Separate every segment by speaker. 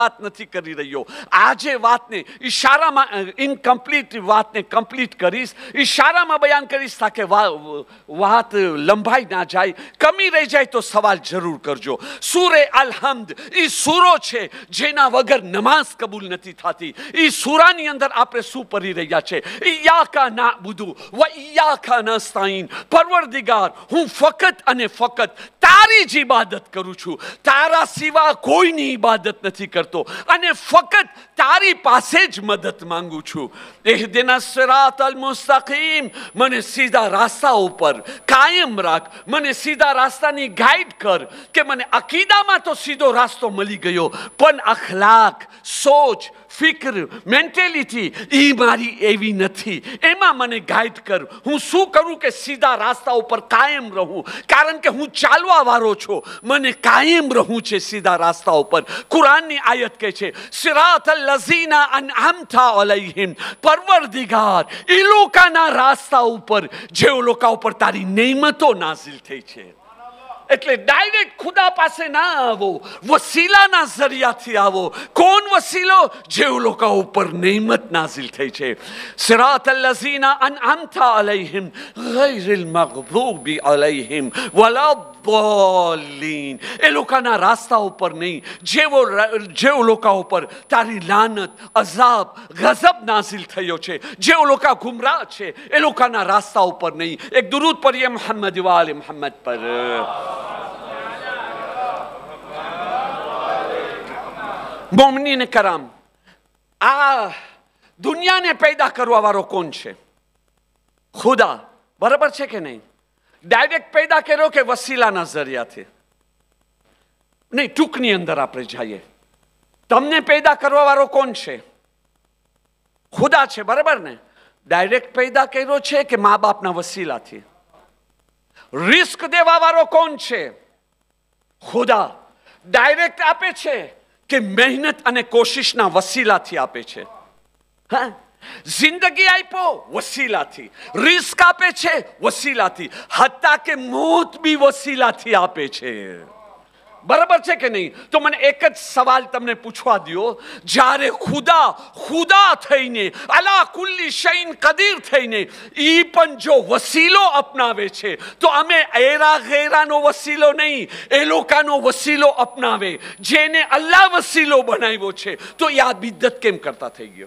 Speaker 1: વાત નથી કરી રહ્યો. આજે વાતને ઈશારામાં ઇનકમ્પ્લીટ વાતને કમ્પ્લીટ કરીશ, ઈશારામાં બયાન કરીશ તાકે વાત લંબાઈ ના જાય, કમી રહી જાય તો સવાલ જરૂર કરજો. સૂરે અલ-હમ્દ એ સૂરો છે જેના વગર નમાઝ કબૂલ નથી થતી. એ સૂરાની અંદર આપણે શું પઢી રહ્યા છે? ઇય્યાકા નઅબુદુ વ ઇય્યાકા નસ્તાઈન. પરવરદિગાર, હું ફક્ત અને ફક્ત તારી જ ઇબાદત કરું છું, તારા સિવા કોઈની ઇબાદત નથી કરતો અને ફક્ત તારી પાસે જ મદદ માંગુ છું. ઇહદિનસ સિરાતલ મુસ્તકીમ. મને સીધા રાસ્તા ઉપર કાયમ રાખ, મને સીધા રાસ્તાની ગાઈડ કર કે મને અકીદામાં તો સીધો રાસ્તો મળી ગયો, પણ અખલાક, સોચ, ફિકર, મેન્ટેલિટી એ મારી એવી નથી. એમાં મને ગાઈડ કર. હું શું કરું કે સીધા રાસ્તા ઉપર કાયમ રહું, કારણ કે હું ચાલવા વાળો છું, મને કાયમ રહું છે સીધા રાસ્તા ઉપર. કુરાનની આયત કહે છે સિરાતલ લઝીના અનઅમતા અલૈહિમ. પરવરદિગાર, એ લોકોના રાસ્તા ઉપર જેઓ લોકો ઉપર તારી નેમતો નાઝિલ થઈ છે. એટલે ડાયરેક્ટ ખુદા પાસે ના આવો, વસીલાના જરિયાથી આવો. કોણ વસીલો? જેઓ લોકો ઉપર નેમત નાઝિલ થઈ છે. સિરાતલ લઝીના અનઅમતા અલૈહિમ ગૈરિલ મગદૂબી અલૈહિમ વલાદ્દાલીન. એ લોકોના રાસ્તા ઉપર નહીં, જેઓ લોકો ઉપર તારી લાનત, અઝાબ, ગઝબ નાઝિલ થયો છે, જેઓ લોકો ગુમરાહ છે, એ લોકોના રાસ્તા ઉપર નહીં. એક દુરૂદ પઢીએ મોહમ્મદ વાલે મોહમ્મદ પર. મોમિનીન કરામ, આ દુનિયાને પેદા કરવા વાળો કોણ છે? ખુદા. બરાબર છે કે નહીં? ડાયરેક્ટ પેદા કર્યો કે વસીલાના જરિયાથી? નહીં, ટૂંકની અંદર આપણે જઈએ. તમને પેદા કરવા વાળો કોણ છે? ખુદા છે, બરાબર ને? ડાયરેક્ટ પેદા કર્યો છે કે મા બાપના વસીલાથી? રિસ્ક દેવા વાળો કોણ છે? ખુદા. ડાયરેક્ટ આપે છે કે મહેનત અને કોશિશના વસીલાથી આપે છે? હા, જિંદગી આપ્યો વસીલાથી, રિસ્ક આપે છે વસીલાથી, હત્તા કે મોત બી વસીલાથી આપે છે. બરાબર છે કે નહીં? તો મને એક જ સવાલ તમને પૂછવા દો. જ્યારે ખુદા થઈને, અલા કુલ્લી શૈન કદીર થઈને ઈ પણ જો વસીલો અપનાવે છે, તો અમે એરા ગેરાનો વસીલો નહીં, એ લોકોનો વસીલો અપનાવે જેને અલ્લાહ વસીલો બનાવ્યો છે, તો એ આ બિદ્દત કેમ કરતા થઈ ગયો?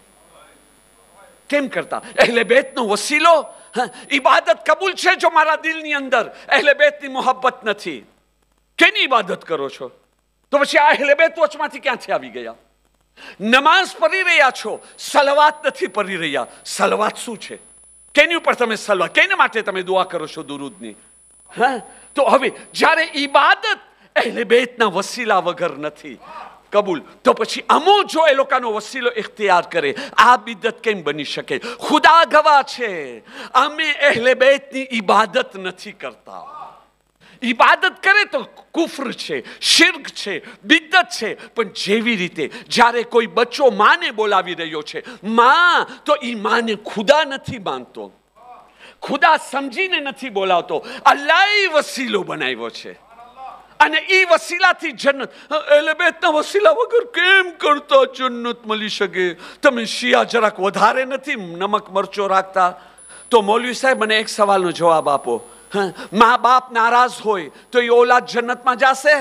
Speaker 1: કેમ કરતા? અહેલે બેતનો વસીલો ઇબાદત કબૂલ છે જો મારા દિલની અંદર અહેલે બેતની મોહબ્બત નથી. કેની ઇબાદત કરો છો? તો પછી આ અહેલે બેત વચમાંથી ક્યાંથી આવી ગયા? નમાઝ પઢી રહ્યા છો, સલવાત નથી પઢી રહ્યા. સલવાત શું છે? કેની ઉપર તમે સલવાત, કેને માટે તમે દુઆ કરો છો દુરૂદની? હા, તો હવે જ્યારે ઇબાદત અહેલે બેતના વસીલા વગર નથી કબૂલ, તો પછી અમો જો એ લોકોનો વસીલો ઇખ્તિયાર કરે, આ બિદ્દત કેમ બની શકે? ખુદા ગવાહ છે, અમે અહેલે બેતની ઇબાદત નથી કરતા. ઇબાદત કરે તો કુફર છે, શિર્ક છે, બિદ્દત છે. પણ જેવી રીતે જ્યારે કોઈ બચ્ચો માને બોલાવી રહ્યો છે, માં, તો ઈ માને ખુદા નથી માનતો, ખુદા સમજીને નથી બોલાવતો, અલ્લાહે વસીલો બનાવ્યો છે. અને ઈ વસીલાથી જન્નત, અહેલે બેતના વસીલા વગર કેમ કરતા જન્નત મળી શકે? તમે શિયા જરાક વધારે નથી નમક મરચો રાખતા? તો મૌલવી સાહેબ, મને એક સવાલનો જવાબ આપો. મા બાપ નારાજ હોય તો એ ઓલાદ જન્નતમાં જશે?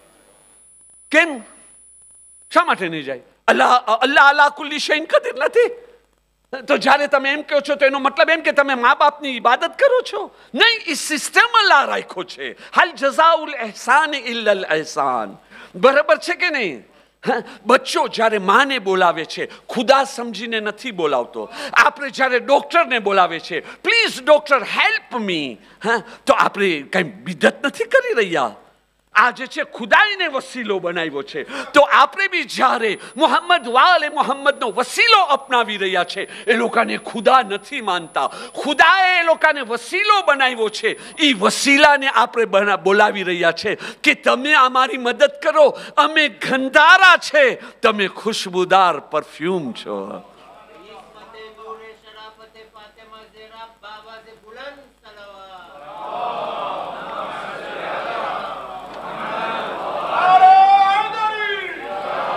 Speaker 1: કેમ? શા માટે નહીં જાય? અલ્લાહ અલા કુલ્લી શૈન કદીર નથી? તો જ્યારે તમે એમ કહો છો તો એનો મતલબ એમ કે તમે મા બાપની ઇબાદત કરો છો? નહીં, એ સિસ્ટમ અલ્લાહ રાખ્યો છે. હલ જઝાઉલ એહસાન ઇલ્લલ એહસાન. બરાબર છે કે નહીં? બચ્ચો જ્યારે માને બોલાવે છે, ખુદા સમજીને નથી બોલાવતો. આપણે જ્યારે ડોક્ટરને બોલાવે છે, પ્લીઝ ડોક્ટર હેલ્પ મી, તો આપણે કઈ બિદ્દત નથી કરી રહ્યા. આ જે છે ખુદાઈને વસીલો બનાવ્યો છે. તો આપણે બી જ્યારે મોહમ્મદ વાલે મોહમ્મદનો વસીલો અપનાવી રહ્યા છે, એ લોકોને ખુદા નથી માનતા, ખુદાએ એ લોકોને વસીલો બનાવ્યો છે. એ વસીલાને આપણે બોલાવી રહ્યા છે કે તમે અમારી મદદ કરો, અમે ગંધારા છે, તમે ખુશ્બુદાર પરફ્યુમ છો.